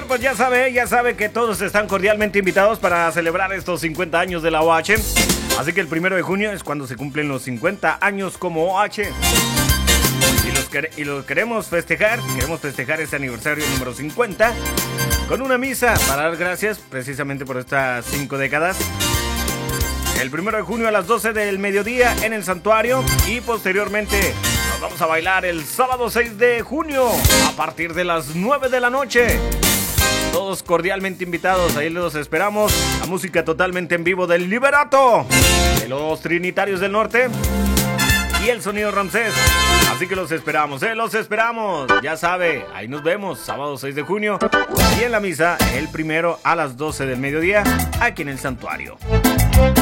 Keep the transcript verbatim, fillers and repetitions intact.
pues ya sabe, ya sabe que todos están cordialmente invitados para celebrar estos cincuenta años de la O H. Así que el primero de junio es cuando se cumplen los cincuenta años como O H. Y los, quere- y los queremos festejar, queremos festejar este aniversario número cincuenta con una misa para dar gracias precisamente por estas cinco décadas. El primero de junio a las doce del mediodía en el santuario y posteriormente nos vamos a bailar el sábado seis de junio a partir de las nueve de la noche. Todos cordialmente invitados, ahí los esperamos. La música totalmente en vivo del Liberato, de los Trinitarios del Norte y el Sonido Ramsés. Así que los esperamos, ¿eh? Los esperamos. Ya sabe, ahí nos vemos, sábado seis de junio. Y en la misa, el primero a las doce del mediodía, aquí en el santuario.